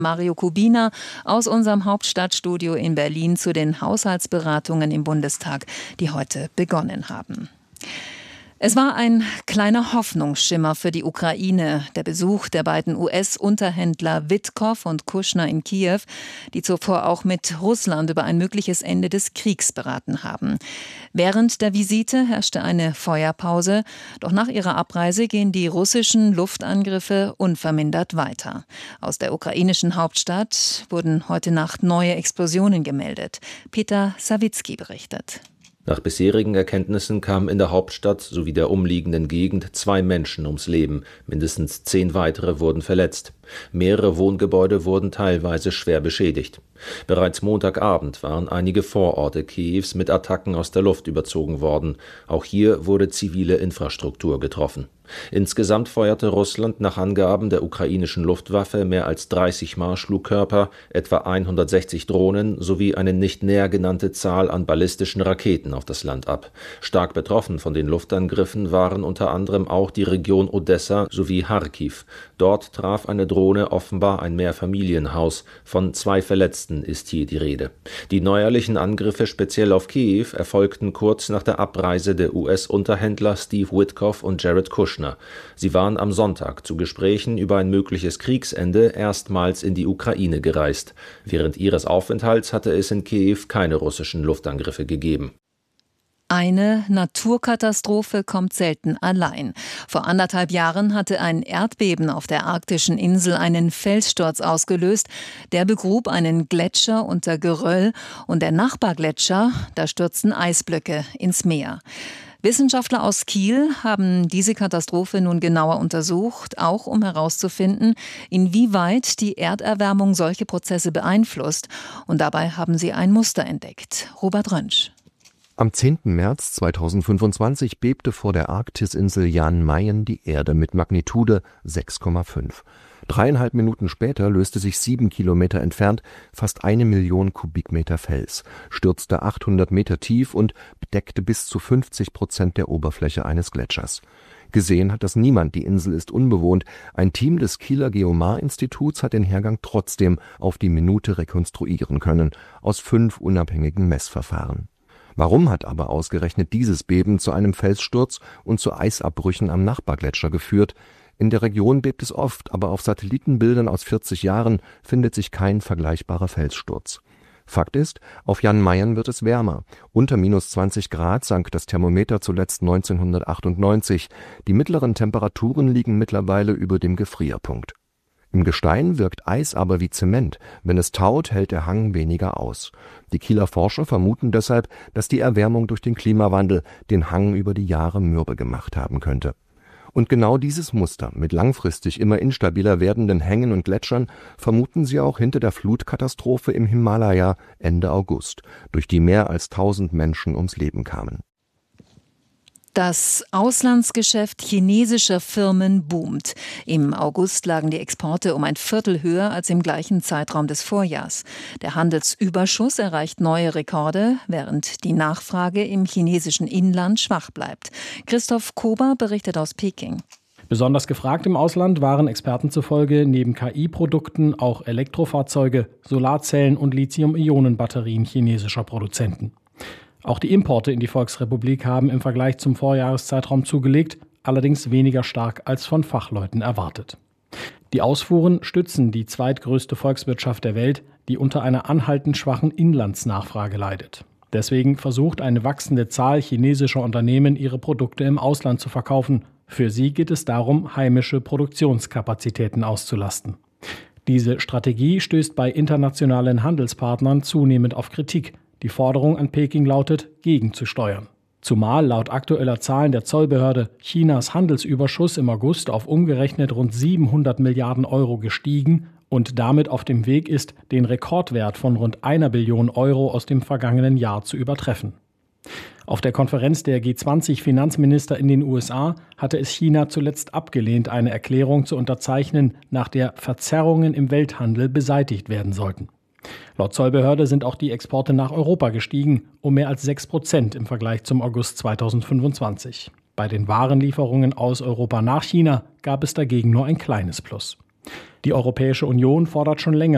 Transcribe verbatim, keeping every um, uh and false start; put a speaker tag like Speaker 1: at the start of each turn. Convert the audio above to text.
Speaker 1: Mario Kubina aus unserem Hauptstadtstudio in Berlin zu den Haushaltsberatungen im Bundestag, die heute begonnen haben. Es war ein kleiner Hoffnungsschimmer für die Ukraine, der Besuch der beiden U S-Unterhändler Witkow und Kushner in Kiew, die zuvor auch mit Russland über ein mögliches Ende des Kriegs beraten haben. Während der Visite herrschte eine Feuerpause, doch nach ihrer Abreise gehen die russischen Luftangriffe unvermindert weiter. Aus der ukrainischen Hauptstadt wurden heute Nacht neue Explosionen gemeldet. Peter Sawicki berichtet.
Speaker 2: Nach bisherigen Erkenntnissen kamen in der Hauptstadt sowie der umliegenden Gegend zwei Menschen ums Leben. Mindestens zehn weitere wurden verletzt. Mehrere Wohngebäude wurden teilweise schwer beschädigt. Bereits Montagabend waren einige Vororte Kiews mit Attacken aus der Luft überzogen worden. Auch hier wurde zivile Infrastruktur getroffen. Insgesamt feuerte Russland nach Angaben der ukrainischen Luftwaffe mehr als dreißig Marschflugkörper, etwa hundertsechzig Drohnen sowie eine nicht näher genannte Zahl an ballistischen Raketen auf das Land ab. Stark betroffen von den Luftangriffen waren unter anderem auch die Region Odessa sowie Charkiw. Dort traf eine Drohne offenbar ein Mehrfamilienhaus. Von zwei Verletzten ist hier die Rede. Die neuerlichen Angriffe speziell auf Kiew erfolgten kurz nach der Abreise der U S-Unterhändler Steve Witkow und Jared Kushner. Sie waren am Sonntag zu Gesprächen über ein mögliches Kriegsende erstmals in die Ukraine gereist. Während ihres Aufenthalts hatte es in Kiew keine russischen Luftangriffe gegeben.
Speaker 1: Eine Naturkatastrophe kommt selten allein. Vor anderthalb Jahren hatte ein Erdbeben auf der arktischen Insel einen Felssturz ausgelöst. Der begrub einen Gletscher unter Geröll und der Nachbargletscher, da stürzten Eisblöcke ins Meer. Wissenschaftler aus Kiel haben diese Katastrophe nun genauer untersucht, auch um herauszufinden, inwieweit die Erderwärmung solche Prozesse beeinflusst. Und dabei haben sie ein Muster entdeckt. Robert Röntsch.
Speaker 3: Am zehnten März zweitausendfünfundzwanzig bebte vor der Arktisinsel Jan Mayen die Erde mit Magnitude sechs Komma fünf. Dreieinhalb Minuten später löste sich sieben Kilometer entfernt fast eine Million Kubikmeter Fels, stürzte achthundert Meter tief und bedeckte bis zu fünfzig Prozent der Oberfläche eines Gletschers. Gesehen hat das niemand, die Insel ist unbewohnt. Ein Team des Kieler Geomar-Instituts hat den Hergang trotzdem auf die Minute rekonstruieren können, aus fünf unabhängigen Messverfahren. Warum hat aber ausgerechnet dieses Beben zu einem Felssturz und zu Eisabbrüchen am Nachbargletscher geführt? In der Region bebt es oft, aber auf Satellitenbildern aus vierzig Jahren findet sich kein vergleichbarer Felssturz. Fakt ist, auf Jan Mayen wird es wärmer. Unter minus zwanzig Grad sank das Thermometer zuletzt neunzehnhundertachtundneunzig. Die mittleren Temperaturen liegen mittlerweile über dem Gefrierpunkt. Im Gestein wirkt Eis aber wie Zement. Wenn es taut, hält der Hang weniger aus. Die Kieler Forscher vermuten deshalb, dass die Erwärmung durch den Klimawandel den Hang über die Jahre mürbe gemacht haben könnte. Und genau dieses Muster mit langfristig immer instabiler werdenden Hängen und Gletschern vermuten sie auch hinter der Flutkatastrophe im Himalaya Ende August, durch die mehr als tausend Menschen ums Leben kamen.
Speaker 1: Das Auslandsgeschäft chinesischer Firmen boomt. Im August lagen die Exporte um ein Viertel höher als im gleichen Zeitraum des Vorjahrs. Der Handelsüberschuss erreicht neue Rekorde, während die Nachfrage im chinesischen Inland schwach bleibt. Christoph Kober berichtet aus Peking.
Speaker 4: Besonders gefragt im Ausland waren Experten zufolge neben K I-Produkten auch Elektrofahrzeuge, Solarzellen und Lithium-Ionen-Batterien chinesischer Produzenten. Auch die Importe in die Volksrepublik haben im Vergleich zum Vorjahreszeitraum zugelegt, allerdings weniger stark als von Fachleuten erwartet. Die Ausfuhren stützen die zweitgrößte Volkswirtschaft der Welt, die unter einer anhaltend schwachen Inlandsnachfrage leidet. Deswegen versucht eine wachsende Zahl chinesischer Unternehmen, ihre Produkte im Ausland zu verkaufen. Für sie geht es darum, heimische Produktionskapazitäten auszulasten. Diese Strategie stößt bei internationalen Handelspartnern zunehmend auf Kritik. Die Forderung an Peking lautet, gegenzusteuern. Zumal laut aktueller Zahlen der Zollbehörde Chinas Handelsüberschuss im August auf umgerechnet rund siebenhundert Milliarden Euro gestiegen und damit auf dem Weg ist, den Rekordwert von rund einer Billion Euro aus dem vergangenen Jahr zu übertreffen. Auf der Konferenz der G zwanzig Finanzminister in den U S A hatte es China zuletzt abgelehnt, eine Erklärung zu unterzeichnen, nach der Verzerrungen im Welthandel beseitigt werden sollten. Laut Zollbehörde sind auch die Exporte nach Europa gestiegen, um mehr als sechs Prozent im Vergleich zum August zweitausendfünfundzwanzig. Bei den Warenlieferungen aus Europa nach China gab es dagegen nur ein kleines Plus. Die Europäische Union fordert schon länger